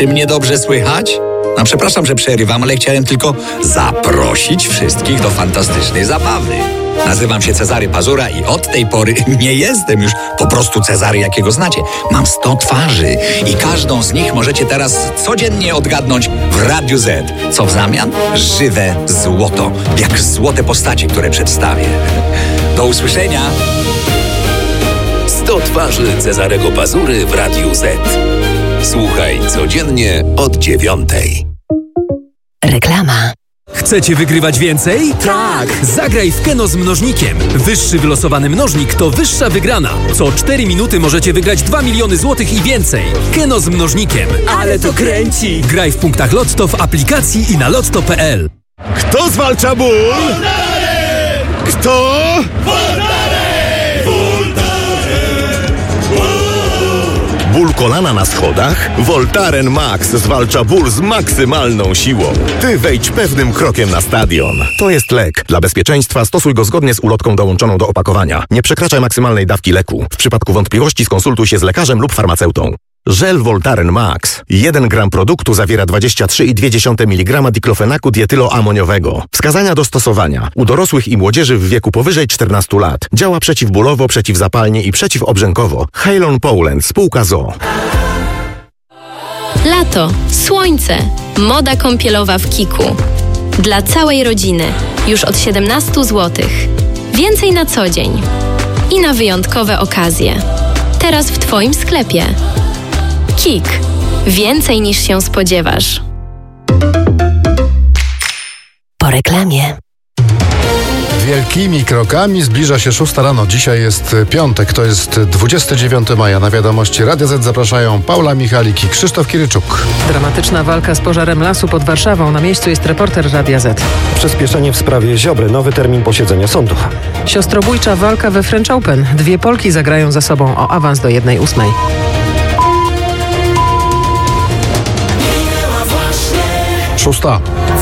Czy mnie dobrze słychać? No przepraszam, że przerywam, ale chciałem tylko zaprosić wszystkich do fantastycznej zabawy. Nazywam się Cezary Pazura i od tej pory nie jestem już po prostu Cezary, jakiego znacie. Mam 100 twarzy i każdą z nich możecie teraz codziennie odgadnąć w Radiu Z. Co w zamian? Żywe złoto. Jak złote postacie, które przedstawię. Do usłyszenia. 100 twarzy Cezarego Pazury w Radiu Z. Słuchaj codziennie od 9:00. Reklama. Chcecie wygrywać więcej? Tak! Zagraj w Keno z mnożnikiem. Wyższy wylosowany mnożnik to wyższa wygrana. Co 4 minuty możecie wygrać 2 miliony złotych i więcej. Keno z mnożnikiem. Ale to kręci! Graj w punktach Lotto, w aplikacji i na lotto.pl. Kto zwalcza ból? Kto? Ból kolana na schodach? Voltaren Max zwalcza ból z maksymalną siłą. Ty wejdź pewnym krokiem na stadion. To jest lek. Dla bezpieczeństwa stosuj go zgodnie z ulotką dołączoną do opakowania. Nie przekraczaj maksymalnej dawki leku. W przypadku wątpliwości skonsultuj się z lekarzem lub farmaceutą. Żel Voltaren Max. 1 gram produktu zawiera 23,2 mg diklofenaku dietyloamoniowego. Wskazania do stosowania. U dorosłych i młodzieży w wieku powyżej 14 lat. Działa przeciwbólowo, przeciwzapalnie i przeciwobrzękowo. Halon Poland, spółka ZOO. Lato, słońce, moda kąpielowa w Kiku. Dla całej rodziny. Już od 17 zł. Więcej na co dzień. I na wyjątkowe okazje. Teraz w Twoim sklepie. KIK. Więcej niż się spodziewasz. Po reklamie. Wielkimi krokami zbliża się 6 rano. Dzisiaj jest piątek, to jest 29 maja. Na wiadomości Radia Z zapraszają Paula Michalik i Krzysztof Kiryczuk. Dramatyczna walka z pożarem lasu pod Warszawą. Na miejscu jest reporter Radia Z. Przyspieszenie w sprawie Ziobry. Nowy termin posiedzenia sądu. Siostrobójcza walka we French Open. 2 Polki zagrają ze sobą o awans do 1/8. Szósta.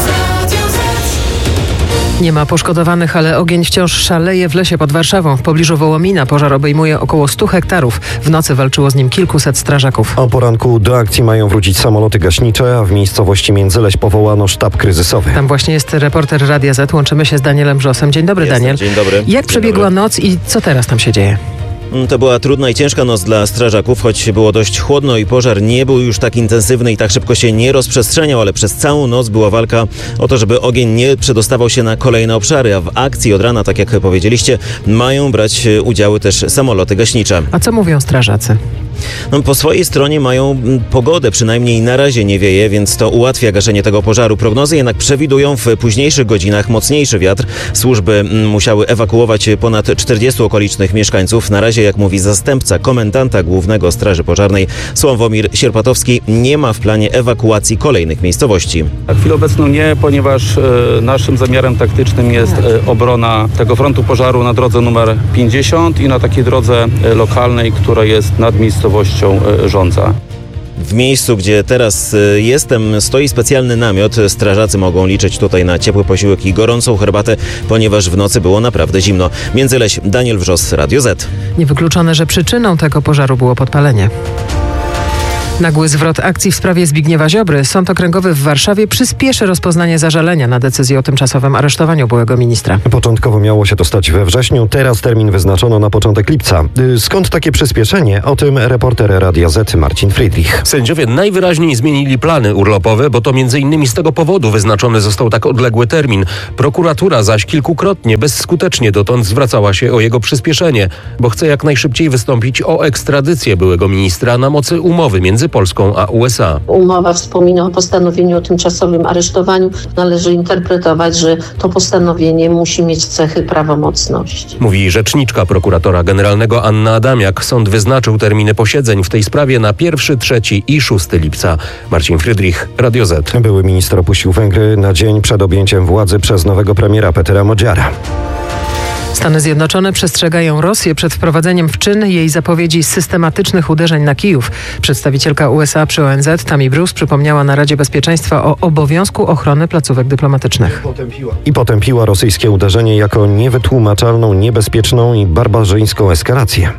Nie ma poszkodowanych, ale ogień wciąż szaleje w lesie pod Warszawą. W pobliżu Wołomina pożar obejmuje około 100 hektarów. W nocy walczyło z nim kilkuset strażaków. O poranku do akcji mają wrócić samoloty gaśnicze, a w miejscowości Międzyleś powołano sztab kryzysowy. Tam właśnie jest reporter Radia Z. Łączymy się z Danielem Wrzosem. Dzień dobry, Daniel. Dzień dobry. Jak przebiegła noc i co teraz tam się dzieje? To była trudna i ciężka noc dla strażaków, choć było dość chłodno i pożar nie był już tak intensywny i tak szybko się nie rozprzestrzeniał, ale przez całą noc była walka o to, żeby ogień nie przedostawał się na kolejne obszary, a w akcji od rana, tak jak powiedzieliście, mają brać udziały też samoloty gaśnicze. A co mówią strażacy? Po swojej stronie mają pogodę, przynajmniej na razie nie wieje, więc to ułatwia gaszenie tego pożaru. Prognozy jednak przewidują w późniejszych godzinach mocniejszy wiatr. Służby musiały ewakuować ponad 40 okolicznych mieszkańców. Na razie, jak mówi zastępca komendanta głównego Straży Pożarnej Sławomir Sierpatowski, nie ma w planie ewakuacji kolejnych miejscowości. Na chwilę obecną nie, ponieważ naszym zamiarem taktycznym jest obrona tego frontu pożaru na drodze numer 50 i na takiej drodze lokalnej, która jest nad miejscowością Żądza. W miejscu, gdzie teraz jestem, stoi specjalny namiot. Strażacy mogą liczyć tutaj na ciepły posiłek i gorącą herbatę, ponieważ w nocy było naprawdę zimno. Międzyleś, Daniel Wrzos, Radio Z. Niewykluczone, że przyczyną tego pożaru było podpalenie. Nagły zwrot akcji w sprawie Zbigniewa Ziobry. Sąd Okręgowy w Warszawie przyspieszy rozpoznanie zażalenia na decyzję o tymczasowym aresztowaniu byłego ministra. Początkowo miało się to stać we wrześniu, teraz termin wyznaczono na początek lipca. Skąd takie przyspieszenie? O tym reporter Radia Z Marcin Friedrich. Sędziowie najwyraźniej zmienili plany urlopowe, bo to m.in. z tego powodu wyznaczony został tak odległy termin. Prokuratura zaś kilkukrotnie bezskutecznie dotąd zwracała się o jego przyspieszenie, bo chce jak najszybciej wystąpić o ekstradycję byłego ministra na mocy umowy między Polską a USA. Umowa wspomina o postanowieniu o tymczasowym aresztowaniu. Należy interpretować, że to postanowienie musi mieć cechy prawomocności. Mówi rzeczniczka prokuratora generalnego Anna Adamiak. Sąd wyznaczył terminy posiedzeń w tej sprawie na 1, 3 i 6 lipca. Marcin Friedrich, Radio Z. Były minister opuścił Węgry na dzień przed objęciem władzy przez nowego premiera Petera Modziara. Stany Zjednoczone przestrzegają Rosję przed wprowadzeniem w czyn jej zapowiedzi systematycznych uderzeń na Kijów. Przedstawicielka USA przy ONZ Tammy Bruce przypomniała na Radzie Bezpieczeństwa o obowiązku ochrony placówek dyplomatycznych. I potępiła rosyjskie uderzenie jako niewytłumaczalną, niebezpieczną i barbarzyńską eskalację.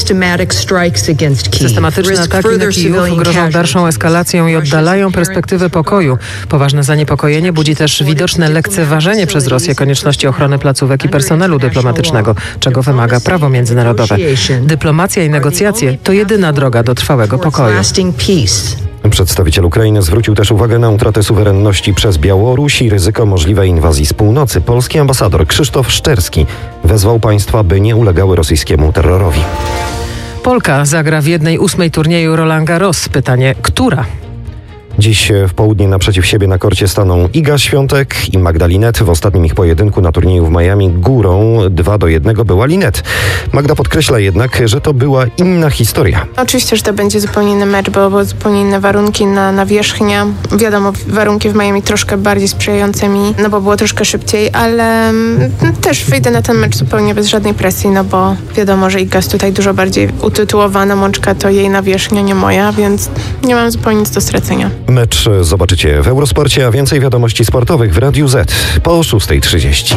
Systematyczne ataki na Kijów grożą dalszą eskalacją i oddalają perspektywę pokoju. Poważne zaniepokojenie budzi też widoczne lekceważenie przez Rosję konieczności ochrony placówek i personelu dyplomatycznego, czego wymaga prawo międzynarodowe. Dyplomacja i negocjacje to jedyna droga do trwałego pokoju. Przedstawiciel Ukrainy zwrócił też uwagę na utratę suwerenności przez Białoruś i ryzyko możliwej inwazji z północy. Polski ambasador Krzysztof Szczerski wezwał państwa, by nie ulegały rosyjskiemu terrorowi. Polka zagra w 1/8 turnieju Roland Garros. Pytanie, która? Dziś w południe naprzeciw siebie na korcie staną Iga Świątek i Magda Linnet. W ostatnim ich pojedynku na turnieju w Miami górą 2-1 była Linnet. Magda podkreśla jednak, że to była inna historia. Oczywiście, że to będzie zupełnie inny mecz, bo zupełnie inne warunki na nawierzchnia. Wiadomo, warunki w Miami troszkę bardziej sprzyjające mi, no bo było troszkę szybciej, ale też wyjdę na ten mecz zupełnie bez żadnej presji, no bo wiadomo, że Iga jest tutaj dużo bardziej utytułowana, Mączka to jej nawierzchnia, nie moja, więc nie mam zupełnie nic do stracenia. Mecz zobaczycie w Eurosporcie, a więcej wiadomości sportowych w Radiu Z po 6:30.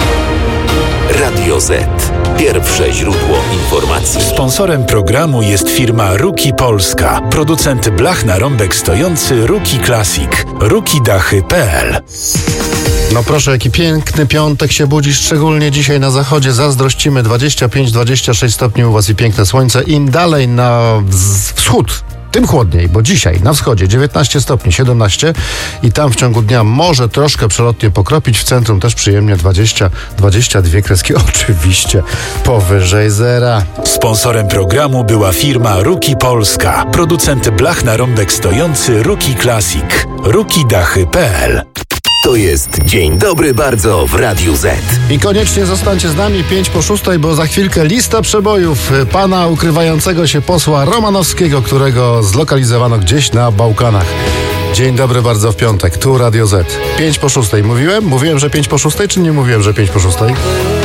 Radio Z. Pierwsze źródło informacji. Sponsorem programu jest firma Ruki Polska. Producent blach na rąbek stojący Ruki Classic. rukidachy.pl. No proszę, jaki piękny piątek się budzi, szczególnie dzisiaj na zachodzie. Zazdrościmy 25-26 stopni u was i piękne słońce. Im dalej na wschód, tym chłodniej, bo dzisiaj na wschodzie 19 stopni, 17 i tam w ciągu dnia może troszkę przelotnie pokropić, w centrum też przyjemnie 20-22 kreski, oczywiście powyżej zera. Sponsorem programu była firma Ruki Polska. Producent blach na rąbek stojący Ruki Classic. rukidachy.pl. To jest Dzień Dobry Bardzo w Radiu Z. I koniecznie zostańcie z nami 5:06, bo za chwilkę lista przebojów pana ukrywającego się posła Romanowskiego, którego zlokalizowano gdzieś na Bałkanach. Dzień dobry bardzo w piątek, tu Radio Z. 5:06. Mówiłem, że 5:06, czy nie mówiłem, że 5:06?